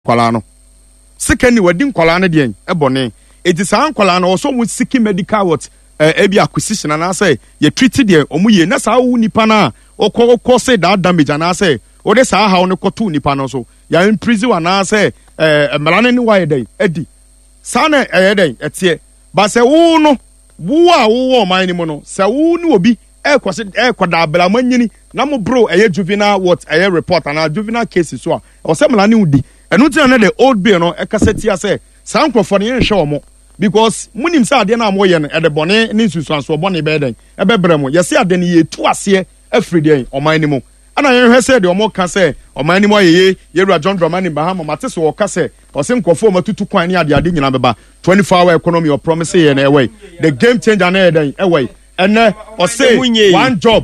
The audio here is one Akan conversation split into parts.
kwala no sika ni wadi kwala no de ebone eti saa kwala no so mu siki medical what ebi acquisition na say ye treat de omuye na saa wu nipa na okọ say that damage na say o de saa ha no koto nipa no so ya imprison wa na say melane ni why dey edi saa na dey etie ba say wu no wu a wo man ni mo no say wu ni obi ekoda abela manyini na mo bro juvenile what report na juvenile cases so o say melane udi enu ti na the old bill no ekaseti say saa nkrofo ne nhwe omo because munim say ade na mo ye no e de bone ni susuanso bone be den e bebre mo ye say ade ne ye tu ase afri den oman ni mo ana ye hwe say de omo ka say oman ni mo ye Yewura John Dramani Mahama mate so wo ka say o se nkrofo matutu kwan ne ade nyina beba 24-hour economy or promise ye na e the game changer na e den e and or say one job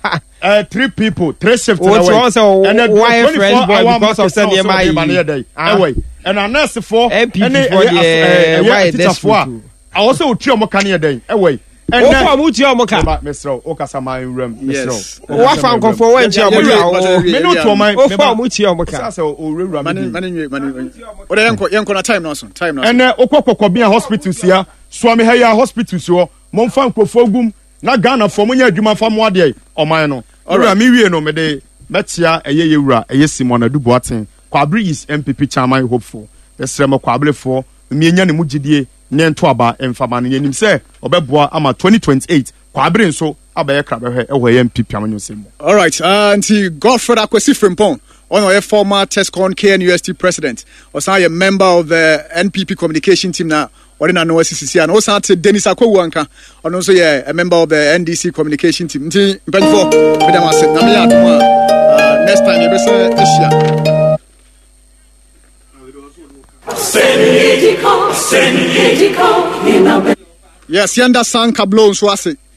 3 people 3 shifts and why friend boy because of send your my and a nurse for and why this for I also try mo kan here den and o mu try mo ka Mr. Okasama Ram Mr. Wa fan ko for wen try mo ya me no to my o mu try mo ka say o rewura mani o de yenko na time now and okokoko bia hospital sia so me ha hospital so mo fan ko fogum na Ghana for mo nya adwuma fa mo ade oman no ora me wie no me de metia Yewura Simon Aduboaten Kwabri is MPP chairman hopeful esrem Kwabri for me nya ne mugidie ne nto aba emfama ne nim se obeboa ama 2028 Kwabri nso abaye krabehwe ehwe MPP amanyosem. All right, anti Godfred Akwesi Frimpong on a former Tescon KNUST president also a member of the NPP communication team now. What na no CCC and also Dennis Akwowu anka and also a member of the NDC communication team. Nti mpanyfo medam ase na me adoma next time you be say Asia. Yes, yanda san kablo nso ase.